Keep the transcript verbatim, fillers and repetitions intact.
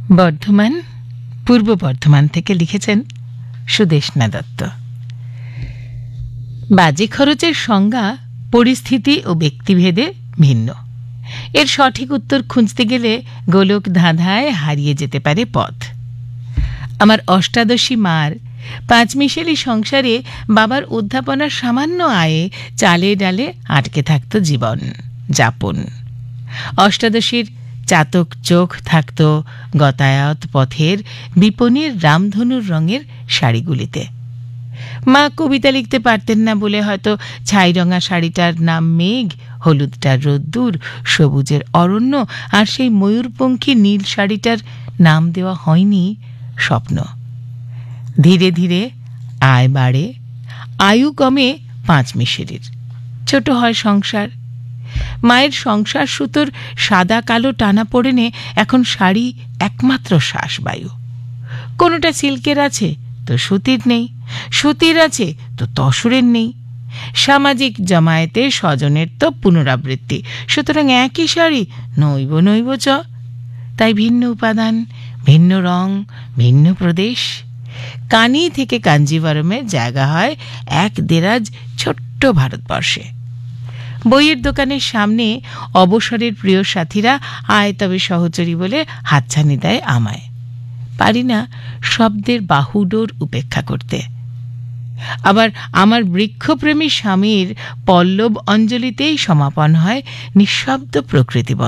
বর্ধমান, পূর্ব বর্ধমান থেকে লিখেছেন সুদেষ্ণা দত্ত। বাজে খরচের সংজ্ঞা পরিস্থিতি ও ব্যক্তিভেদে ভিন্ন। এর সঠিক উত্তর খুঁজতে গেলে গোলক ধাঁধায় হারিয়ে যেতে পারে পথ। আমার অষ্টাদশী মার পাঁচমিশেলি সংসারে বাবার অধ্যাপনার সামান্য আয়ে চালে ডালে আটকে থাকত জীবন যাপন। অষ্টাদশীর চাতক চোখ থাকত গতায়াত পথের বিপণীর রামধনুর রঙের শাড়িগুলিতে। মা কবিতা লিখতে পারতেন না বলে হয়তো ছাইরঙা শাড়িটার নাম মেঘ, হলুদটার রোদ্দুর, সবুজের অরণ্য, আর সেই ময়ূরপঙ্খী নীল শাড়িটার নাম দেওয়া হয়নি স্বপ্ন। ধীরে ধীরে আয় বাড়ে, আয়ু কমে পাঁচমিশেরির, ছোট হয় সংসার। মায়ের সংসার সুতোর সাদা কালো টানা পড়েনে এখন শাড়ি একমাত্র শ্বাসবায়ু। কোনোটা সিল্কের আছে তো সুতির নেই, সুতির আছে তো তসরের নেই। সামাজিক জমায়েতে স্বজনের তো পুনরাবৃত্তি, সুতরাং একই শাড়ি নইব নইব চ। তাই ভিন্ন উপাদান, ভিন্ন রং, ভিন্ন প্রদেশ। কানি থেকে কাঞ্জিভারমের জায়গা হয় এক দেরাজ ছোট্ট ভারতবর্ষে। বইয়ের দোকানের সামনে অবসরের প্রিয় সাথীরা আয় তবে সহচরী বলে হাতছানি দেয় আমায়। পারি না শব্দের বাহুডোর উপেক্ষা করতে। আবার আমার বৃক্ষপ্রেমী স্বামীর পল্লব অঞ্জলিতেই সমাপন হয় নিঃশব্দ প্রকৃতি।